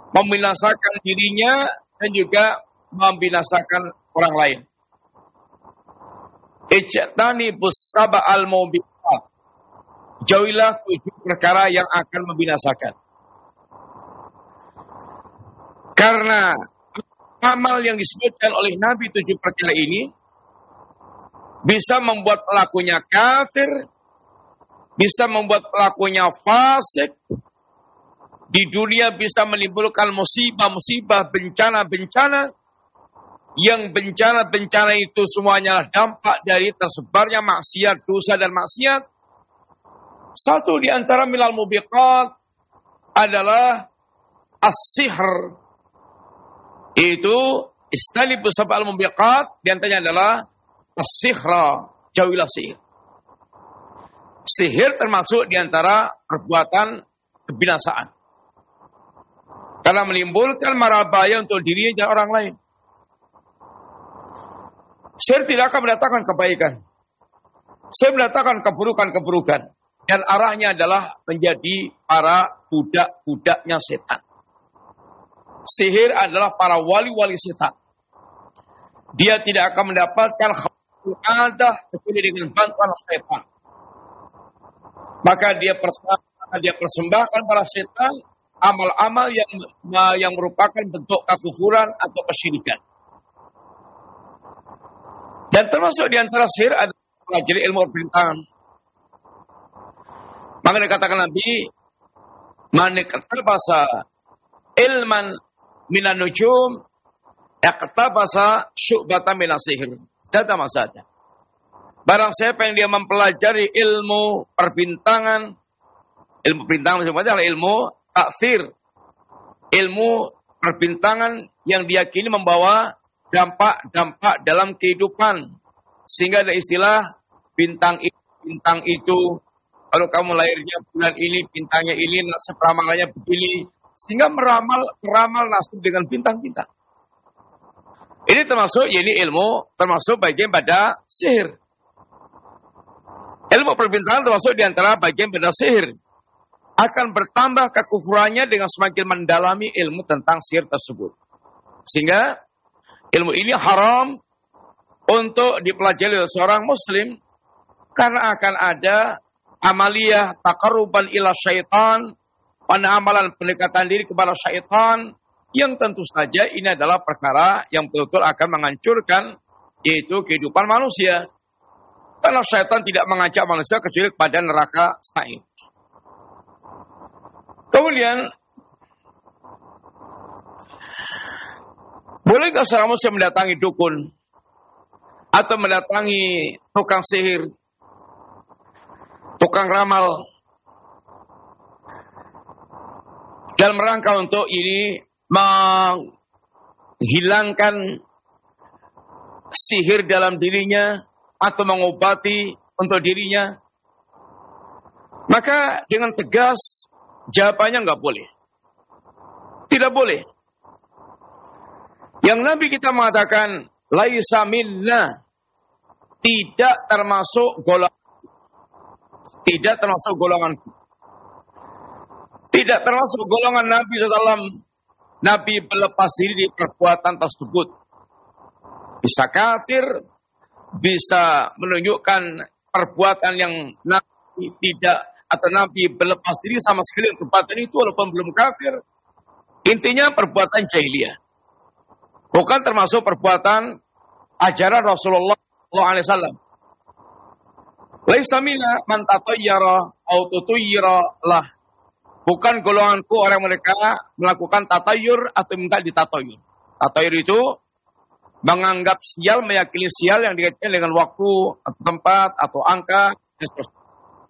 membinasakan dirinya dan juga membinasakan orang lain. Ijtanibus sab'al mubiqat. Jauhilah 7 perkara yang akan membinasakan. Karena amal yang disebutkan oleh Nabi 7 perkara ini bisa membuat pelakunya kafir, bisa membuat pelakunya fasik, di dunia bisa menimbulkan musibah-musibah, bencana-bencana, yang bencana-bencana itu semuanya dampak dari tersebarnya maksiat, dosa dan maksiat. Satu di antara minal mubiqat adalah as-sihr. Itu istanibus sab'al mubiqat, di antaranya adalah as-sihra, jauhilah sihir. Sihir termasuk di antara perbuatan kebinasaan. Karena menimbulkan mara bahaya untuk dirinya dan orang lain. Sihir tidak akan mendatangkan kebaikan. Sihir mendatangkan keburukan-keburukan. Dan arahnya adalah menjadi para budak-budaknya setan. Sihir adalah para wali-wali setan. Dia tidak akan mendapatkan khawatir kecuali dengan bantuan setan. Maka dia persembahkan para setan amal-amal yang merupakan bentuk kekufuran atau kesyirikan. Dan termasuk di antara sihir adalah mempelajari ilmu perintahan. Maka dikatakan Nabi, man iktabasa ilman minan nujum, iktabasa syu'batan minas sihir. Tidak masalah. Barang siapa yang dia mempelajari ilmu perbintangan maksudnya adalah ilmu taksir, ilmu perbintangan yang diyakini membawa dampak-dampak dalam kehidupan. Sehingga ada istilah bintang itu, kalau kamu lahirnya bulan ini, bintangnya ini, nasib ramalannya begini. Sehingga meramal nasib dengan bintang-bintang. Ini termasuk termasuk bagian pada sihir. Ilmu perbintangan termasuk di antara bagian pada sihir. Akan bertambah kekufurannya dengan semakin mendalami ilmu tentang sihir tersebut. Sehingga ilmu ini haram untuk dipelajari oleh seorang muslim. Karena akan ada amaliyah taqarruban ila syaitan, pada amalan pendekatan diri kepada syaitan, yang tentu saja ini adalah perkara yang betul-betul akan menghancurkan yaitu kehidupan manusia. Karena syaitan tidak mengajak manusia kecuali kepada neraka sa'ir. Kemudian, bolehkah seorang muslim mendatangi dukun atau mendatangi tukang sihir, tukang ramal, dalam rangka untuk ini menghilangkan sihir dalam dirinya atau mengobati untuk dirinya? Maka dengan tegas jawabannya enggak boleh. Tidak boleh. Yang Nabi kita mengatakan laisa minna, tidak termasuk golonganku. Tidak termasuk golongan Nabi SAW. Nabi berlepas diri di perbuatan tersebut. Bisa kafir, bisa menunjukkan perbuatan yang Nabi tidak, atau Nabi berlepas diri sama sekali perbuatan itu walaupun belum kafir. Intinya perbuatan jahiliyah. Bukan termasuk perbuatan ajaran Rasulullah SAW. Laisa minna man tatayyara aw tutayyara lah. Bukan golonganku orang mereka melakukan tatayur atau minta ditatayur. Tatayur itu menganggap sial, meyakini sial yang dikaitkan dengan waktu, atau tempat, atau angka, dan seterusnya.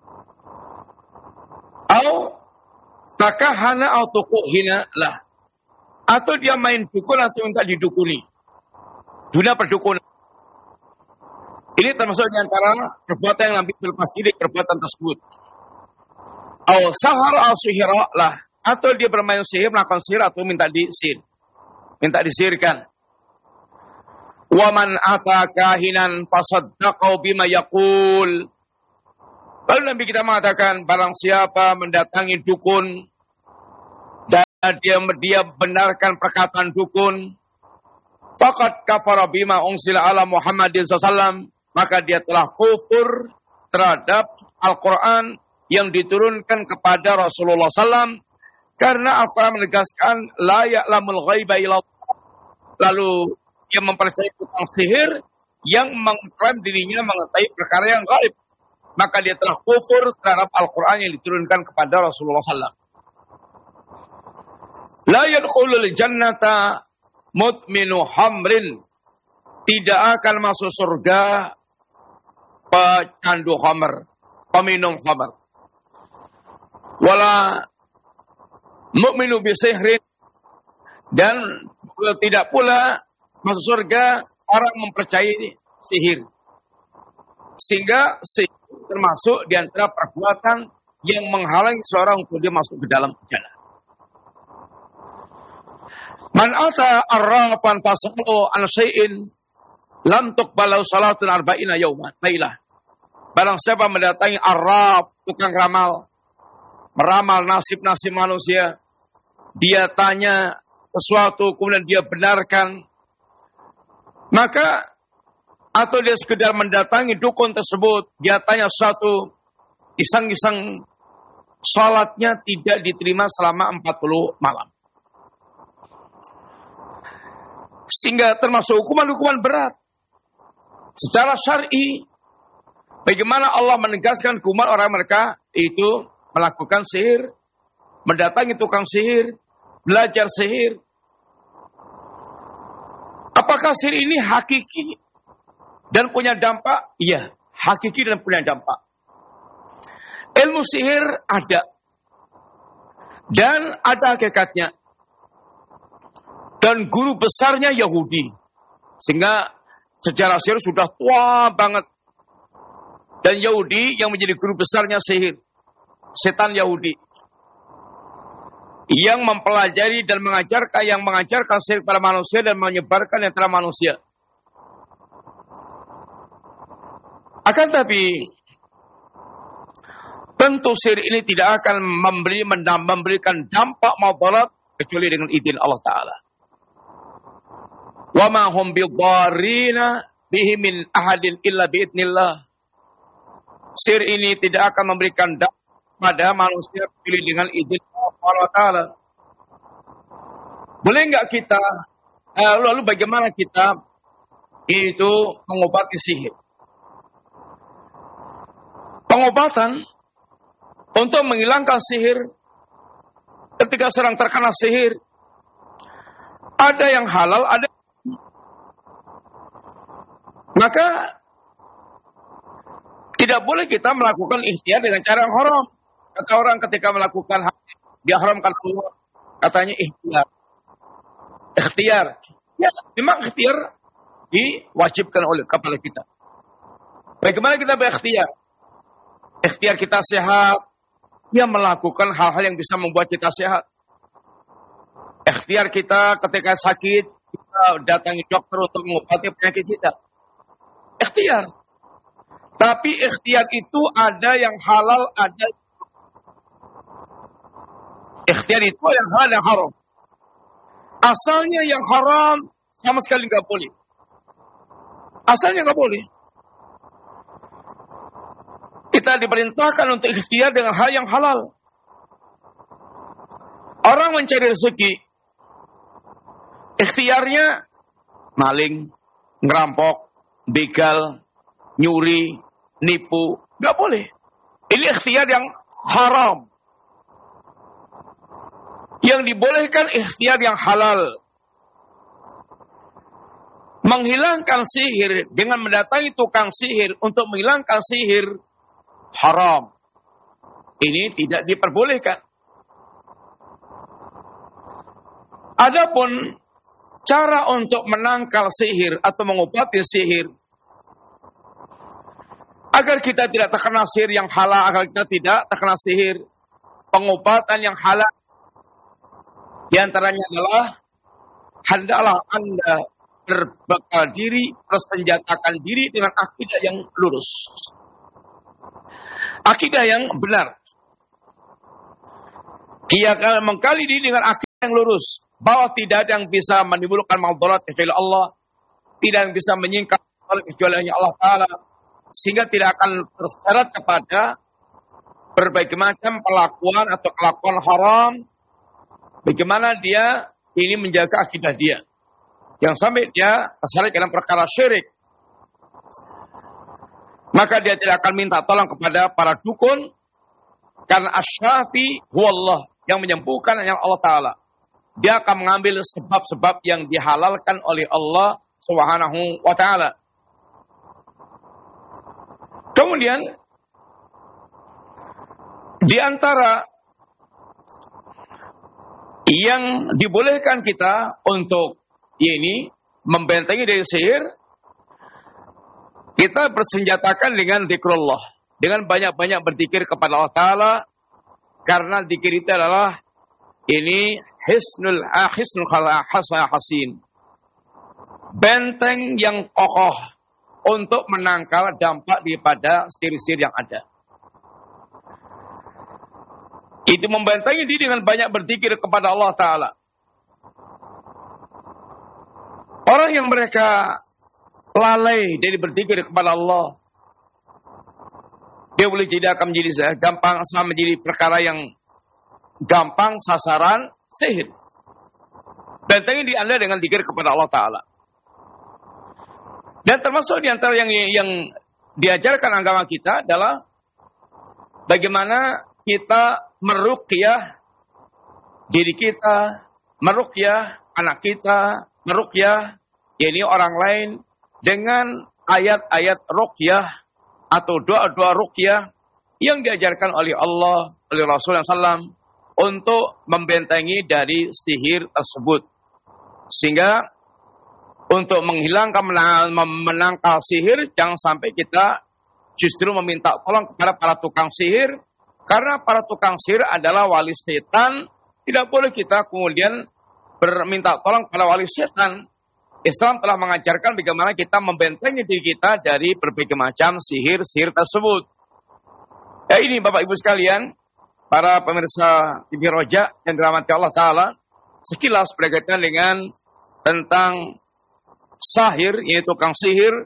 Atau takahana atau tukuhina lah. Atau dia main dukun atau minta didukuni. Dunia perdukunan. Ini termasuk di antara perbuatan yang Nabi berlepas diri perbuatan tersebut. Atau sahar al-sihira lah. Atau dia bermain sihir, melakukan sihir atau minta disihir. Minta disihirkan. Wa man ata kahinan fasaddaqau bima yaqul. Lalu Nabi kita mengatakan barang siapa mendatangi dukun dia benarkan perkataan dukun, faqad kafara bima unsila ala Muhammadin sallallahu, maka dia telah kufur terhadap Al-Quran yang diturunkan kepada Rasulullah SAW, karena Al-Quran menegaskan la ya'lamul ghaiba illallah, lalu dia mempercayai tukang sihir yang mengklaim dirinya mengetahui perkara yang gaib, maka dia telah kufur terhadap Al-Quran yang diturunkan kepada Rasulullah SAW. La yadkhulul jannata mutminu hamrin, tidak akan masuk surga pecandu khamr, peminum khamr. Wala mu'minu bisihrin, dan tidak pula masuk surga orang mempercayai sihir. Sehingga sihir termasuk di antara perbuatan yang menghalangi seorang untuk dia masuk ke dalam jannah. Man ata arrafan fasalu an syai'in lam tuqbalu salatun arba'ina yawman lailah. Barang siapa mendatangi arraf, tukang ramal, meramal nasib-nasib manusia, dia tanya sesuatu kemudian dia benarkan, maka atau dia sekedar mendatangi dukun tersebut, dia tanya sesuatu iseng-iseng, salatnya tidak diterima selama 40 malam. Sehingga termasuk hukuman-hukuman berat. Secara syar'i, bagaimana Allah menegaskan hukuman orang mereka itu melakukan sihir, mendatangi tukang sihir, belajar sihir. Apakah sihir ini hakiki dan punya dampak? Iya, hakiki dan punya dampak. Ilmu sihir ada. Dan ada hakikatnya. Dan guru besarnya Yahudi. Sehingga sejarah sihir sudah tua banget. Dan Yahudi yang menjadi guru besarnya sihir. Setan Yahudi. Yang mempelajari dan mengajarkan sihir pada manusia dan menyebarkan di antara manusia. Akan tapi, tentu sihir ini tidak akan memberikan dampak madarat kecuali dengan izin Allah Ta'ala. Wa ma hum bidarrina bihi min ahadin illa biidznillah. Sihir ini tidak akan memberikan dampak pada manusia kecuali dengan izin Allah Ta'ala. Boleh enggak kita, lalu bagaimana kita itu mengobati sihir? Pengobatan untuk menghilangkan sihir ketika sedang terkena sihir, ada yang halal, ada. Maka tidak boleh kita melakukan ikhtiar dengan cara yang haram. Kata orang ketika melakukan hal dia haramkan Allah, katanya ikhtiar. Ikhtiar. Ya, memang ikhtiar diwajibkan oleh kepada kita. Bagaimana kita berikhtiar? Ikhtiar kita sehat, dia melakukan hal-hal yang bisa membuat kita sehat. Ikhtiar kita ketika sakit, kita datangi dokter untuk mengobati penyakit kita. Ikhtiar. Tapi ikhtiar itu ada yang halal, ada ikhtiar itu yang halal, yang haram. Asalnya yang haram sama sekali nggak boleh. Asalnya nggak boleh. Kita diperintahkan untuk ikhtiar dengan hal yang halal. Orang mencari rezeki, ikhtiarnya maling, ngerampok, begal, nyuri, nipu, nggak boleh. Ini ikhtiar yang haram. Yang dibolehkan ikhtiar yang halal. Menghilangkan sihir dengan mendatangi tukang sihir untuk menghilangkan sihir haram. Ini tidak diperbolehkan. Adapun cara untuk menangkal sihir atau mengobati sihir agar kita tidak terkena sihir yang halal, agar kita tidak terkena sihir, pengobatan yang halal di antaranya adalah hendaklah Anda berbekal diri, bersenjatakan diri dengan akidah yang lurus. Akidah yang benar. Dia akan mengkali diri dengan akidah yang lurus, bahwa tidak ada yang bisa menimbulkan madarat kecuali Allah, tidak yang bisa menyingkap kecuali hanya Allah Ta'ala, sehingga tidak akan terseret kepada berbagai macam pelakuan atau kelakuan haram. Bagaimana dia ini menjaga akidah dia, yang sampai dia terseret dalam perkara syirik. Maka dia tidak akan minta tolong kepada para dukun, karena asy-syafi huwallah, yang menyembuhkan hanya Allah Ta'ala. Dia akan mengambil sebab-sebab yang dihalalkan oleh Allah Subhanahu wa Ta'ala. Kemudian di antara yang dibolehkan kita untuk ini membentengi dari sihir, kita bersenjatakan dengan zikrullah, dengan banyak-banyak berzikir kepada Allah Ta'ala, karena zikir itu adalah ini hisnul hasin, benteng yang kokoh untuk menangkal dampak daripada sihir-sihir yang ada. Itu membentengi diri dengan banyak berzikir kepada Allah Ta'ala. Orang yang mereka lalai dari berzikir kepada Allah, dia boleh jadi akan menjadi gampang sama menjadi perkara yang gampang sasaran sihir. Bentengi di Anda dengan zikir kepada Allah Ta'ala. Dan termasuk di antara yang diajarkan agama kita adalah bagaimana kita meruqyah diri kita, meruqyah anak kita, meruqyah yakni orang lain dengan ayat-ayat ruqyah atau doa-doa ruqyah yang diajarkan oleh Allah, oleh Rasulullah SAW untuk membentengi dari sihir tersebut. Sehingga untuk menghilangkan, menangkal sihir, jangan sampai kita justru meminta tolong kepada para tukang sihir, karena para tukang sihir adalah wali setan. Tidak boleh kita kemudian berminta tolong kepada wali setan. Islam telah mengajarkan bagaimana kita membentengi diri kita dari berbagai macam sihir-sihir tersebut. Ya, ini Bapak Ibu sekalian, para pemirsa TV Roja yang dirahmati Allah Ta'ala, sekilas berkaitan dengan tentang sahir, yaitu tukang sihir.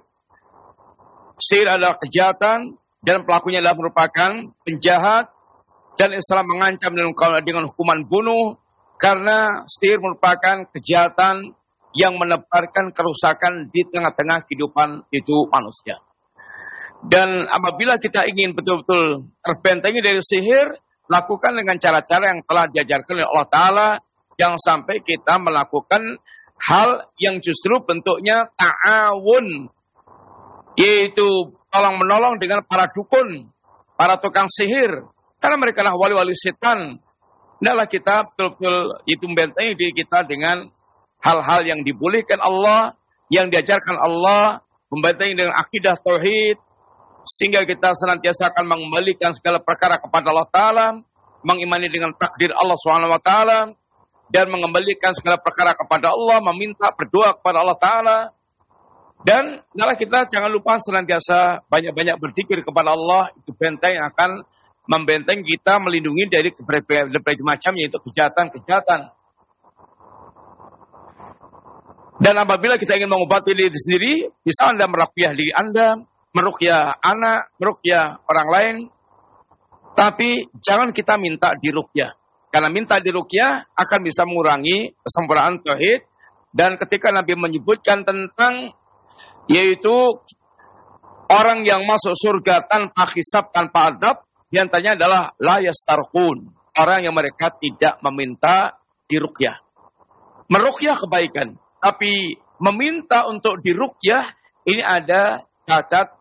Sihir adalah kejahatan dan pelakunya adalah merupakan penjahat, dan Islam mengancam dengan hukuman bunuh karena sihir merupakan kejahatan yang menebarkan kerusakan di tengah-tengah kehidupan itu manusia. Dan apabila kita ingin betul-betul terbentengi dari sihir, lakukan dengan cara-cara yang telah diajarkan oleh Allah Ta'ala, jangan sampai kita melakukan hal yang justru bentuknya ta'awun, yaitu tolong-menolong dengan para dukun, para tukang sihir, karena mereka adalah wali-wali setan. Hendaklah kita betul-betul itu membentengi diri kita dengan hal-hal yang dibolehkan Allah, yang diajarkan Allah, membentengi dengan akidah tauhid, sehingga kita senantiasa akan mengembalikan segala perkara kepada Allah Ta'ala, mengimani dengan takdir Allah SWT, dan mengembalikan segala perkara kepada Allah, meminta berdoa kepada Allah Ta'ala. Dan hendaklah kita jangan lupa senantiasa banyak-banyak berzikir kepada Allah, itu benteng yang akan membenteng kita, melindungi dari berbagai macam, yaitu kejahatan-kejahatan. Dan apabila kita ingin mengobati diri sendiri, bisa Anda meruqyah diri Anda, meruqyah anak, meruqyah orang lain, tapi jangan kita minta diruqyah. Karena minta diruqyah akan bisa mengurangi kesempurnaan tauhid. Dan ketika Nabi menyebutkan tentang yaitu orang yang masuk surga tanpa hisab, tanpa adab, diantaranya adalah la yastarqun, orang yang mereka tidak meminta diruqyah. Meruqyah kebaikan, tapi meminta untuk diruqyah ini ada cacat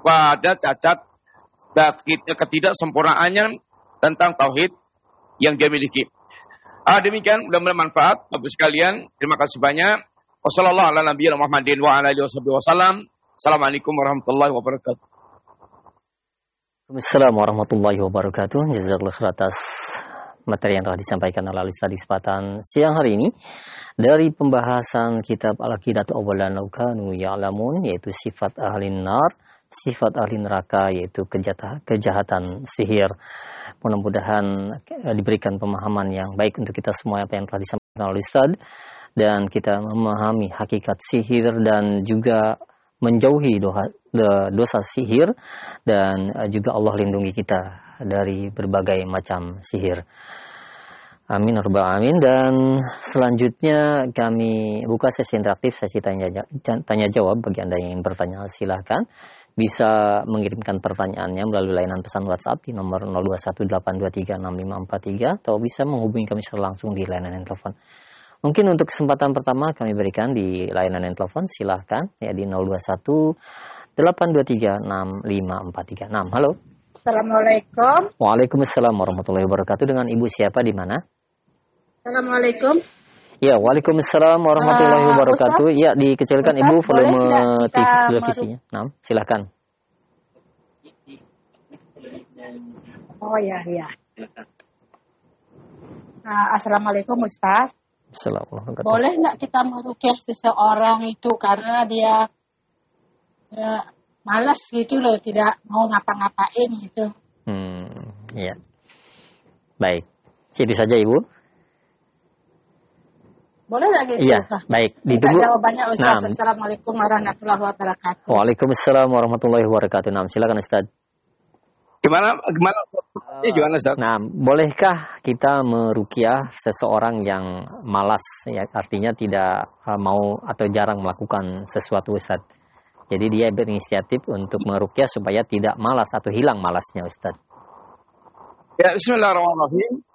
ketidaksempurnaannya tentang tauhid yang dia miliki. Demikian, mudah-mudahan manfaat Bapak sekalian. Terima kasih banyak. Wassalamualaikum warahmatullahi wabarakatuh. Assalamualaikum warahmatullahi wabarakatuh. Jazakallahu khairan atas materi yang telah disampaikan oleh Ustaz di kesempatan siang hari ini dari pembahasan kitab Al-Aqidatu Awwalan Law Kanu Ya'lamun, yaitu sifat ahli nar, sifat ahli neraka, yaitu kejahatan sihir. Mudah-mudahan diberikan pemahaman yang baik untuk kita semua apa yang telah disampaikan. Ustaz, dan kita memahami hakikat sihir dan juga menjauhi dosa sihir, dan juga Allah lindungi kita dari berbagai macam sihir. Amin rabbal alamin. Dan selanjutnya kami buka sesi interaktif, sesi tanya jawab. Bagi Anda yang ingin bertanya, silahkan bisa mengirimkan pertanyaannya melalui layanan pesan WhatsApp di nomor 0218236543, atau bisa menghubungi kami secara langsung di layanan telepon. Mungkin untuk kesempatan pertama kami berikan di layanan telepon, silahkan ya di 0218236543. Halo. Assalamualaikum. Waalaikumsalam warahmatullahi wabarakatuh. Dengan Ibu siapa di mana? Assalamualaikum. Ya, waalaikumsalam warahmatullahi wabarakatuh. Ya, dikecilkan Ustaz, Ibu volume televisinya. Nah, silakan. Oh ya. Assalamualaikum Ustaz. Assalamualaikum. Boleh nggak kita meruqyah seseorang itu karena dia malas gitu loh, tidak mau ngapa-ngapain gitu. Ya. Baik. Itu saja Ibu. Boleh lagi? Iya, baik. Ditunggu jawabannya Ustaz. Assalamualaikum warahmatullahi wabarakatuh. Waalaikumsalam warahmatullahi wabarakatuh. Silakan Ustaz. Gimana Ustaz? Bolehkah kita meruqyah seseorang yang malas, ya, artinya tidak mau atau jarang melakukan sesuatu, Ustaz? Jadi dia berinisiatif untuk meruqyah supaya tidak malas atau hilang malasnya, Ustaz. Ya, bismillahirrahmanirrahim.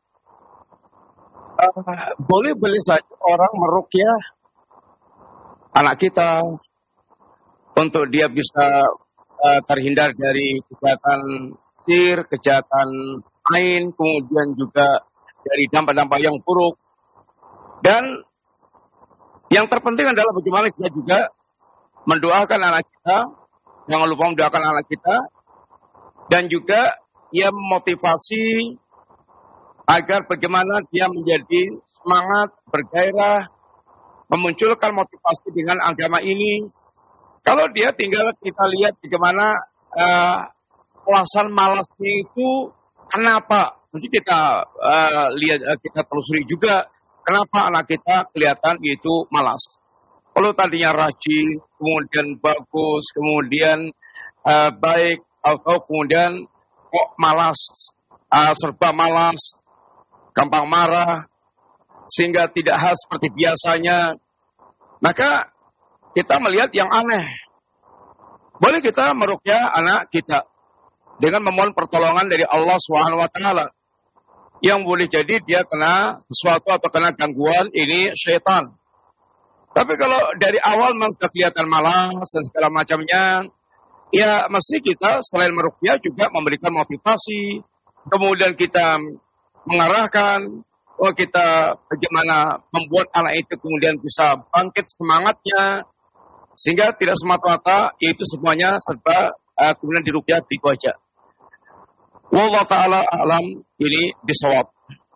Boleh saja orang meruqyah anak kita untuk dia bisa terhindar dari kejahatan sihir, kejahatan ain, kemudian juga dari dampak-dampak yang buruk. Dan yang terpenting adalah bagaimana kita juga mendoakan anak kita, jangan lupa mendoakan anak kita, dan juga ia memotivasi agar bagaimana dia menjadi semangat, bergairah, memunculkan motivasi dengan agama ini. Kalau dia tinggal kita lihat bagaimana alasan malasnya itu kenapa? Mesti kita lihat, kita telusuri juga kenapa anak kita kelihatan itu malas. Kalau tadinya rajin, kemudian bagus, kemudian baik, atau kemudian kok malas, serba malas, gampang marah, sehingga tidak khas seperti biasanya, maka kita melihat yang aneh. Boleh kita meruqyah anak kita dengan memohon pertolongan dari Allah SWT. Yang boleh jadi dia kena sesuatu atau kena gangguan, ini syaitan. Tapi kalau dari awal memang sudah kelihatan malas dan segala macamnya, ya mesti kita selain meruqyah juga memberikan motivasi, kemudian kita mengarahkan, kita bagaimana membuat anak itu kemudian bisa bangkit semangatnya, sehingga tidak semata-mata yaitu semuanya serba kemudian diruqyah itu aja. Wallahu ta'ala alam, ini bisawab.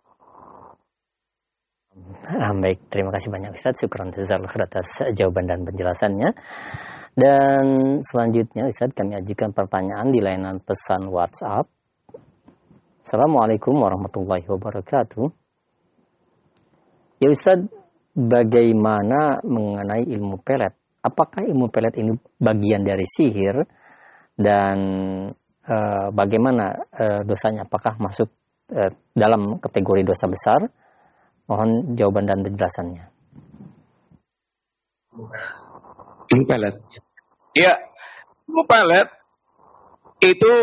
Baik, terima kasih banyak Ustaz. Syukran jazakallahu atas jawaban dan penjelasannya. Dan selanjutnya Ustaz, kami ajukan pertanyaan di layanan pesan WhatsApp. Assalamualaikum warahmatullahi wabarakatuh. Ya Ustaz, bagaimana mengenai ilmu pelet? Apakah ilmu pelet ini bagian dari sihir? Dan bagaimana dosanya? Apakah masuk dalam kategori dosa besar? Mohon jawaban dan penjelasannya. Ilmu pelet. Ya, ilmu pelet itu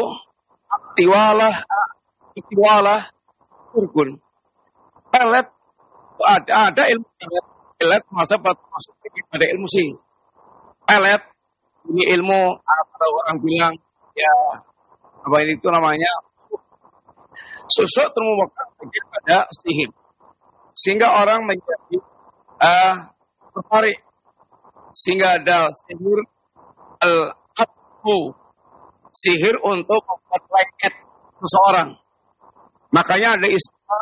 Istiwalah urgun. Pelet ada ilmu pelet masuk pada ilmu sih. Pelet ini ilmu kalau orang bilang ya apa ini itu namanya susuk termuka pada sihir, sehingga orang menjadi tertarik, sehingga ada sihir al-qatfu, sihir untuk membuat lengket seseorang. Makanya ada istilah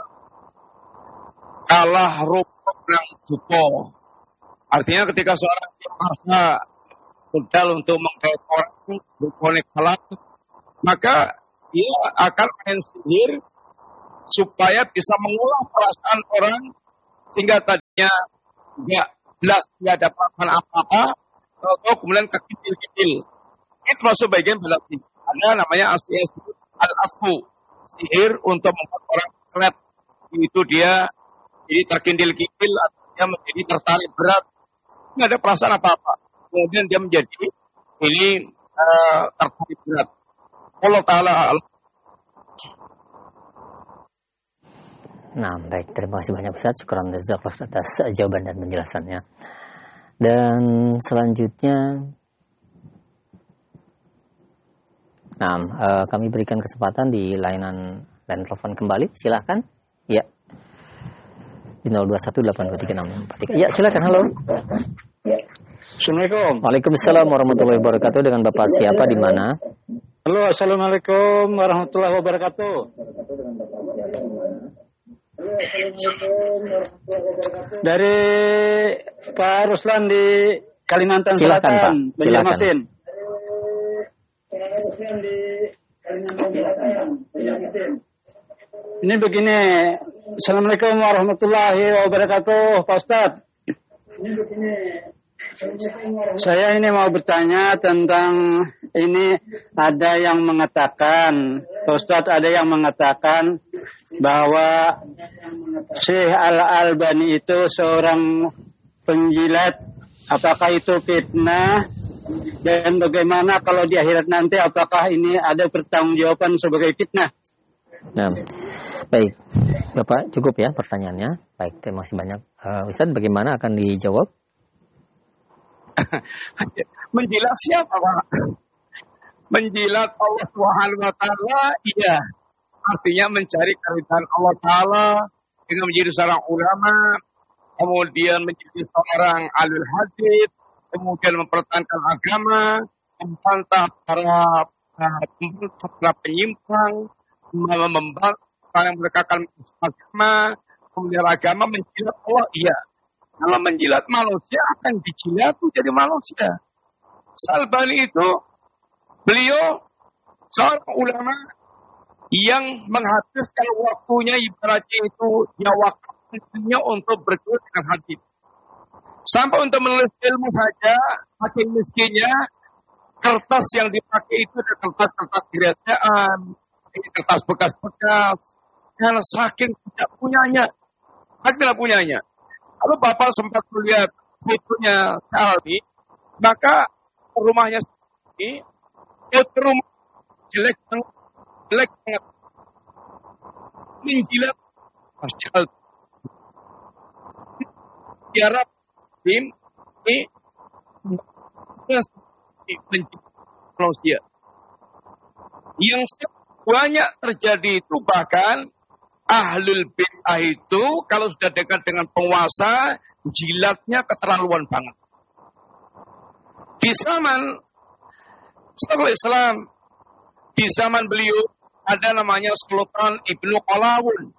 kalah rupuk nang dupo. Artinya ketika seorang yang merasa modal untuk mengkait orang rupone kalah, maka dia akan main sihir supaya bisa mengolah perasaan orang sehingga tadi nggak jelas nggak ada perasaan apa-apa, atau kemudian kecil-kecil. Itu masuk bagian pada sihir. Ada namanya al-afu, sihir untuk membuat orang keret. Itu dia jadi terkindil-kindil, atau dia menjadi tertarik berat, nggak ada perasaan apa-apa. Kemudian dia menjadi ini tertarik berat. Allah Ta'ala. Nah, baik. Terima kasih banyak Ustaz. Syukran jazakallah atas jawaban dan penjelasannya. Dan selanjutnya, kami berikan kesempatan di layanan telepon kembali. Silakan. Ya. Di 0218236643. Ya, silakan. Halo. Assalamualaikum. Waalaikumsalam warahmatullahi wabarakatuh. Dengan Bapak siapa di mana? Halo, assalamualaikum warahmatullahi wabarakatuh. Dari Pak Ruslan di Kalimantan Silakan, Selatan, Pak. Silakan. Banjarmasin. Ini begini, assalamualaikum warahmatullahi wabarakatuh, Pak Ustadz. Saya ini mau bertanya tentang ini, ada yang mengatakan, Ustadz, ada yang mengatakan bahwa Syekh Al-Albani itu seorang penjilat. Apakah itu fitnah? Dan bagaimana kalau di akhirat nanti, apakah ini ada pertanggungjawaban sebagai fitnah? Nah, baik. Bapak cukup ya pertanyaannya. Baik, terima kasih banyak. Ustadz, bagaimana akan dijawab? Menjilat siapa, Pak? Menjilat Allah Subhanahu wa Ta'ala, iya. Artinya mencari keridhaan Allah Ta'ala dengan menjadi seorang ulama, kemudian menjadi seorang alul hadis, kemudian mempertahankan agama, membantah para penyimpang, membantah yang merekakan agama, kemudian agama menjilat Allah, iya. Kalau menjilat manusia akan dijilat jadi manusia. Al-Albani itu beliau seorang ulama yang menghabiskan waktunya, ibaratnya itu dia waktunya untuk bergaul dengan hadis. Sampai untuk menulis ilmu saja, saking miskinnya, kertas yang dipakai itu ada kertas-kertas kerajaan, kertas bekas-bekas, karena saking tidak punyanya. Kalau Bapak sempat melihat fotonya Albi, maka rumahnya ini foto rumah jelek banget, menjilat Masya tiarap ini manusia yang banyak terjadi itu. Bahkan ahlul bid'ah itu kalau sudah dekat dengan penguasa, jilatnya keterlaluan banget. Di zaman Syekhul Islam, di zaman beliau ada namanya Sultan Ibnu Qalawun.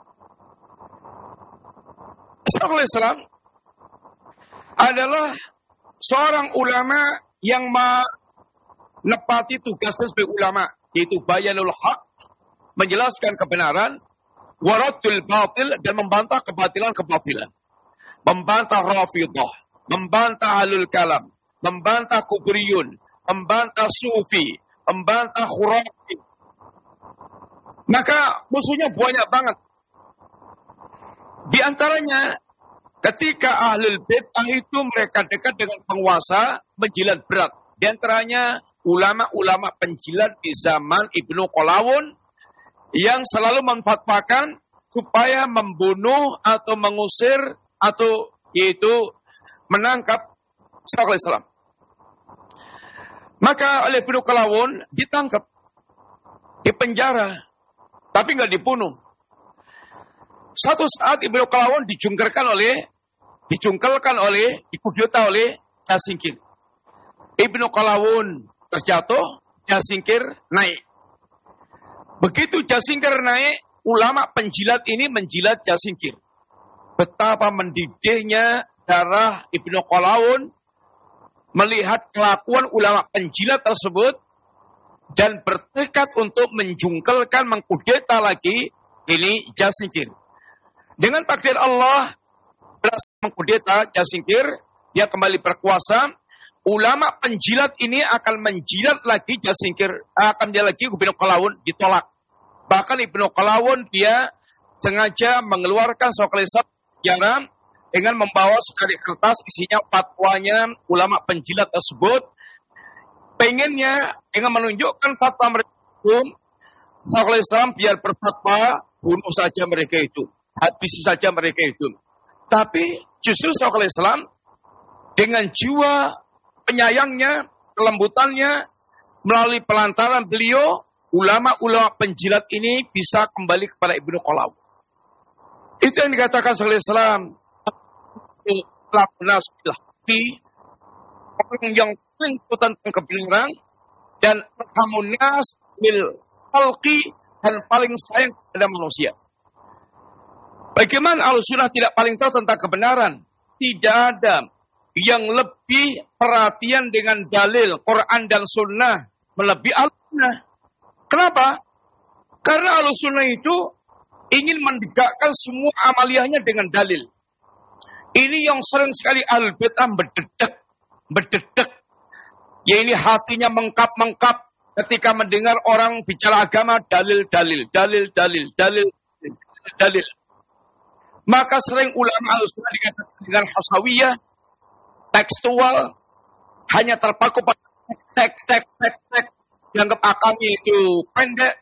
Syekhul Islam adalah seorang ulama yang menepati tugasnya sebagai ulama, yaitu bayanul haq, menjelaskan kebenaran, waradul batil, dan membantah kebatilan-kebatilan. Membantah Rafidah, membantah Ahlul Kalam, membantah Kubriyun, membantah Sufi, membantah Khurafi. Maka musuhnya banyak banget. Di antaranya ketika Ahlul Bid'ah itu mereka dekat dengan penguasa, menjilat berat. Di antaranya ulama-ulama penjilat di zaman Ibnu Qalawun, yang selalu memfatwakan supaya membunuh atau mengusir atau yaitu menangkap Syekhul Islam. Maka oleh Ibnu Qalawun ditangkap, dipenjara, tapi nggak dibunuh. Satu saat Ibnu Qalawun dikudeta oleh Jasingkir. Ibnu Qalawun terjatuh, Jasingkir naik. Begitu Jasingkir naik, ulama penjilat ini menjilat Jasingkir. Betapa mendidihnya darah Ibnu Qalawun melihat kelakuan ulama penjilat tersebut dan bertekad untuk menjungkelkan, mengkudeta lagi ini Jasingkir. Dengan takdir Allah, mengkudeta Jasingkir, dia kembali berkuasa, ulama penjilat ini akan menjilat lagi Jasingkir, akan menjilat lagi Ibnu Qalawun, ditolak. Bahkan Ibnu Qalawun dia sengaja mengeluarkan Syekhul Islam sejarah dengan membawa secari kertas isinya fatwanya ulama penjilat tersebut. Pengennya dengan menunjukkan fatwa mereka itu, Syekhul Islam biar berfatwa, bunuh saja mereka itu, habisi saja mereka itu. Tapi justru Syekhul Islam dengan jiwa penyayangnya, kelembutannya, melalui pelantaran beliau, ulama-ulama penjilat ini bisa kembali kepada Ibnu Qalawun. Itu yang dikatakan Syekhul Islam. Orang yang paling tentang kebenaran dan hamunas bil khalqi dan paling sayang kepada manusia. Bagaimana Ahlussunnah tidak paling tahu tentang kebenaran? Tidak ada yang lebih perhatian dengan dalil Quran dan Sunnah melebihi Ahlussunnah. Kenapa? Karena Ahlussunnah itu ingin mendekatkan semua amaliyahnya dengan dalil. Ini yang sering sekali Ahlul Bid'ah berdedek. Ya ini hatinya mengkap-mengkap ketika mendengar orang bicara agama, dalil. Maka sering ulama Ahlussunnah dikatakan dengan hasawiyah, tekstual, hanya terpaku pada teks, dianggap akalnya itu pendek.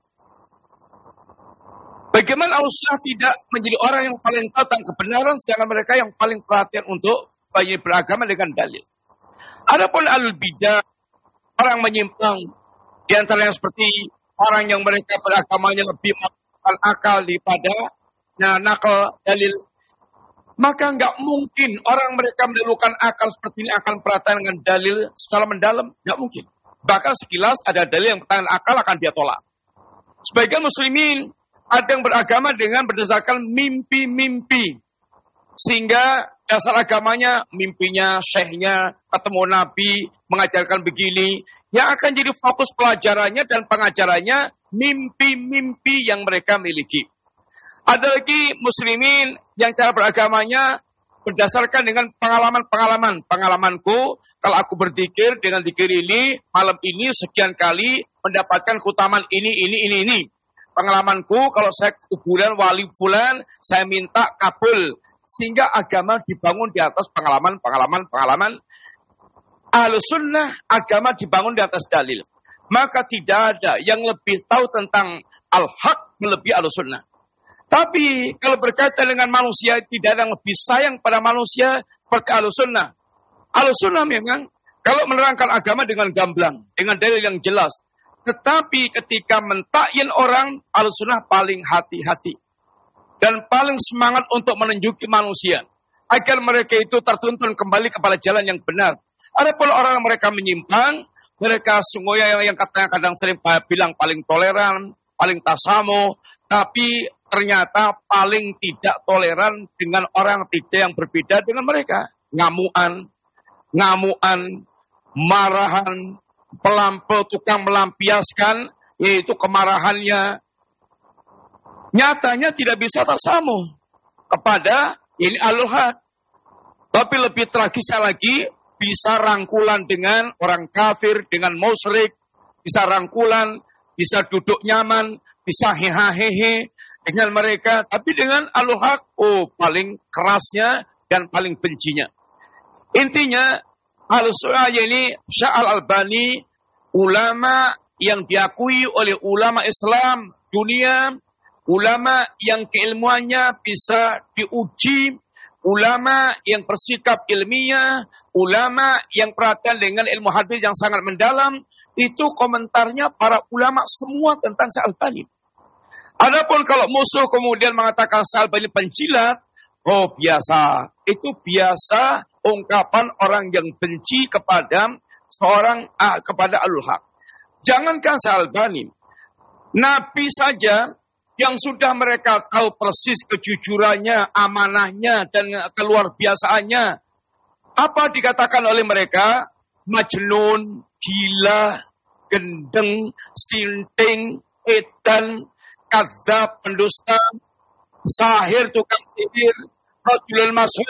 Bagaimana Ahlussunnah tidak menjadi orang yang paling tahu tentang kebenaran, sedangkan mereka yang paling perhatian untuk beragama dengan dalil. Adapun Ahlul Bidah, orang menyimpang, di antara yang seperti orang yang mereka beragamanya lebih menggunakan akal daripada nakal dalil. Maka nggak mungkin orang mereka mendahulukan akal seperti ini akan perhatian dengan dalil secara mendalam, nggak mungkin. Bahkan sekilas ada dalil yang bertentangan akal akan dia tolak. Sebagian muslimin ada yang beragama dengan berdasarkan mimpi-mimpi. Sehingga dasar agamanya, mimpinya, syekhnya, ketemu Nabi, mengajarkan begini. Yang akan jadi fokus pelajarannya dan pengajarannya, mimpi-mimpi yang mereka miliki. Ada lagi muslimin yang cara beragamanya berdasarkan dengan pengalaman-pengalaman. Pengalamanku, kalau aku berzikir dengan zikir ini, malam ini sekian kali mendapatkan keutamaan ini. Pengalamanku, kalau saya ke kuburan wali fulan, saya minta kabul. Sehingga agama dibangun di atas pengalaman. Ahlussunnah, agama dibangun di atas dalil. Maka tidak ada yang lebih tahu tentang al-haq melebihi Ahlussunnah. Tapi kalau berkaitan dengan manusia, tidak ada yang lebih sayang pada manusia seperti Ahlussunnah. Ahlussunnah memang kalau menerangkan agama dengan gamblang, dengan dalil yang jelas. Tetapi ketika mentakyin orang, Ahlussunnah paling hati-hati. Dan paling semangat untuk menunjuki manusia. Agar mereka itu tertuntun kembali kepada jalan yang benar. Adapun orang yang mereka menyimpang, mereka sungguhnya yang kadang sering bilang paling toleran, paling tasamuh. Tapi ternyata paling tidak toleran dengan orang tidak yang berbeda dengan mereka. Ngamuan, marahan, tukang melampiaskan, yaitu kemarahannya. Nyatanya tidak bisa tersamuh kepada ini Ahlul Haq. Tapi lebih tragisnya lagi, bisa rangkulan dengan orang kafir, dengan musyrik, bisa rangkulan, bisa duduk nyaman, bisa hehe dengan mereka. Tapi dengan Ahlul Haq, paling kerasnya dan paling bencinya. Intinya, Ahlussunnah ini Syekh Al-Albani, ulama yang diakui oleh ulama Islam dunia, ulama yang keilmuannya bisa diuji, ulama yang bersikap ilmiah, ulama yang perhatian dengan ilmu hadis yang sangat mendalam. Itu komentarnya para ulama semua tentang Syekh Al-Albani. Adapun kalau musuh kemudian mengatakan Syekh Al-Albani penjilat, biasa. Itu biasa ungkapan orang yang benci kepada kepada Ahlul Haq. Jangankan Syekh Al-Albani, Nabi saja yang sudah mereka tahu persis kejujurannya, amanahnya, dan keluar biasaannya. Apa dikatakan oleh mereka? Majnun, gila, gendeng, stinting, edan, kadzab, pendusta, sahir, tukang sihir, rajulun masyhur.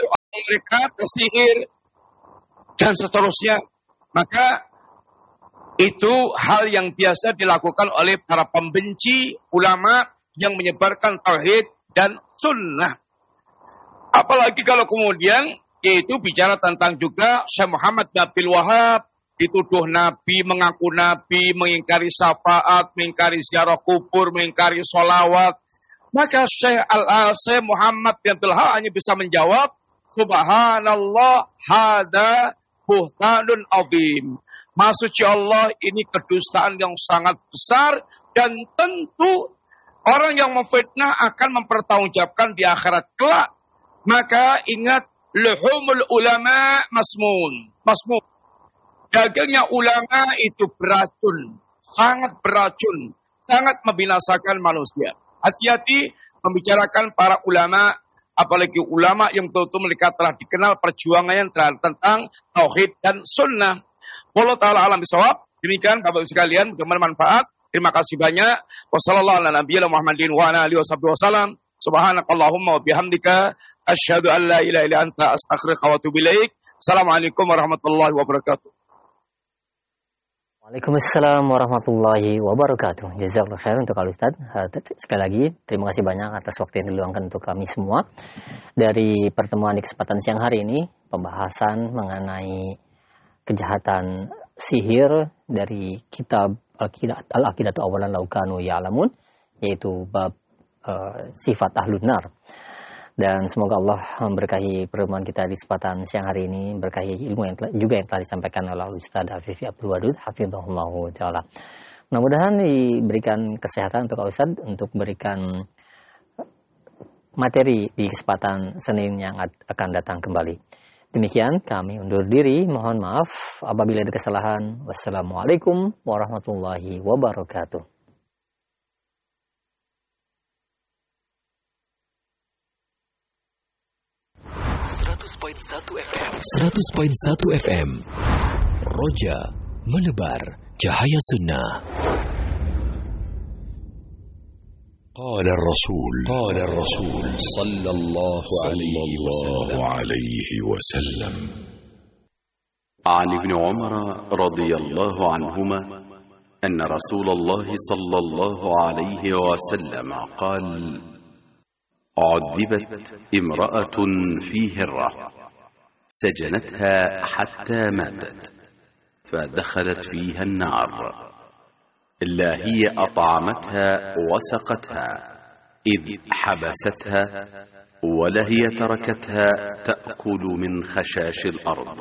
mereka tersihir, dan seterusnya. Maka itu hal yang biasa dilakukan oleh para pembenci ulama yang menyebarkan tauhid dan sunnah. Apalagi kalau kemudian yaitu bicara tentang juga Syekh Muhammad bin Abdul Wahab, dituduh Nabi, mengaku Nabi, mengingkari syafaat, mengingkari ziarah kubur, mengingkari sholawat. Maka Syekh Muhammad bin Abdul Wahab hanya bisa menjawab, Subhanallah, hada buhtanun azim. Maksudnya Allah, ini kedustaan yang sangat besar, dan tentu orang yang memfitnah akan mempertanggungjawabkan di akhirat kelak. Maka ingat, luhumul ulama masmun. Dagingnya ulama itu beracun, sangat beracun, sangat membinasakan manusia. Hati-hati membicarakan para ulama, apalagi ulama yang betul-betul mereka telah dikenal perjuangannya tentang tauhid dan sunnah. Wallahu ta'ala alam bisawab. Demikian Bapak Ibu sekalian, bermanfaat. Terima kasih banyak. Wassallallahu ala nabiyina Muhammadin wa ala alihi wasallam. Subhanakallahumma wa bihamdika asyhadu an la ilaha illa anta astaghfiruka wa atubu ilaik. Assalamualaikum warahmatullahi wabarakatuh. Waalaikumsalam warahmatullahi wabarakatuh. Jazakallahu khairan untuk Al-Ustaz. Sekali lagi terima kasih banyak atas waktu yang diluangkan untuk kami semua. Dari pertemuan di kesempatan siang hari ini, pembahasan mengenai kejahatan sihir dari kitab Al-Aqidatu Awalan Law Kanu Ya'lamun, yaitu bab sifat ahlun nar. Dan semoga Allah memberkahi pertemuan kita di kesempatan siang hari ini, berkahi ilmu yang telah disampaikan oleh Ustaz Afifi Abdul Wadud hafizahullah taala. Mudah-mudahan diberikan kesehatan untuk Ustaz untuk berikan materi di kesempatan Senin yang akan datang kembali. Demikian kami undur diri, mohon maaf apabila ada kesalahan. Wassalamualaikum warahmatullahi wabarakatuh. .1 FM Roja menebar cahaya sunnah. قال الرسول صلى الله عليه وسلم عن ابن عمر رضي الله عنهما أن رسول الله صلى الله عليه وسلم قال عذبت امرأة في هرة سجنتها حتى ماتت فدخلت فيها النار لا هي أطعمتها وسقتها إذ حبستها ولا هي تركتها تأكل من خشاش الأرض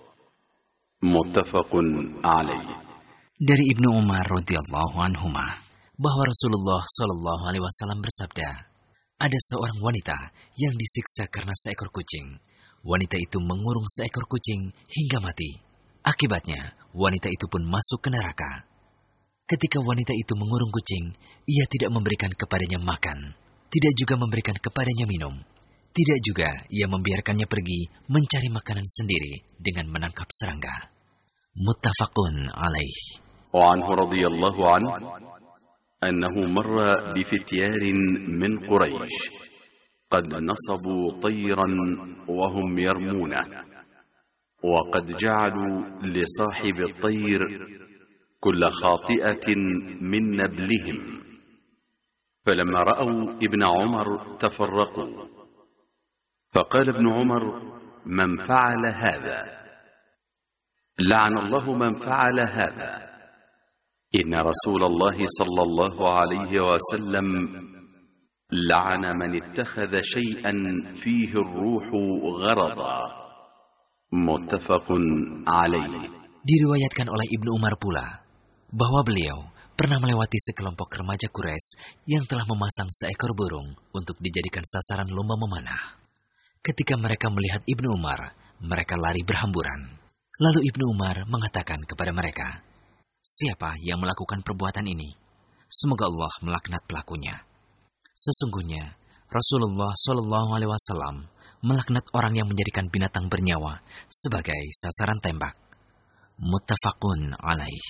متفق عليه. Dari Ibnu Umar radhiyallahu anhuma bahwa Rasulullah shallallahu alaihi wasallam bersabda, ada seorang wanita yang disiksa karena seekor kucing. Wanita itu mengurung seekor kucing hingga mati. Akibatnya, wanita itu pun masuk ke neraka. Ketika wanita itu mengurung kucing, ia tidak memberikan kepadanya makan, tidak juga memberikan kepadanya minum, tidak juga ia membiarkannya pergi mencari makanan sendiri dengan menangkap serangga. Muttafaqun alaih. وعنه رضي الله عنه أنه مر بفتيان من قريش قد نصبوا طيرا وهم يرمونه وقد جعلوا لصاحب الطير كل خاطئة من نبلهم فلما رأوا ابن عمر تفرقوا فقال ابن عمر من فعل هذا لعن الله من فعل هذا إن رسول الله صلى الله عليه وسلم لعن من اتخذ شيئا فيه الروح غرضا متفق عليه. Diriwayatkan oleh Ibnu Umar pula bahwa beliau pernah melewati sekelompok remaja Quraisy yang telah memasang seekor burung untuk dijadikan sasaran lomba memanah. Ketika mereka melihat Ibnu Umar, mereka lari berhamburan. Lalu Ibnu Umar mengatakan kepada mereka, siapa yang melakukan perbuatan ini? Semoga Allah melaknat pelakunya. Sesungguhnya Rasulullah SAW melaknat orang yang menjadikan binatang bernyawa sebagai sasaran tembak. Muttafaqun alaih.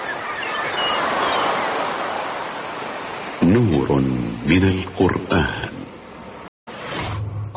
نور من القرآن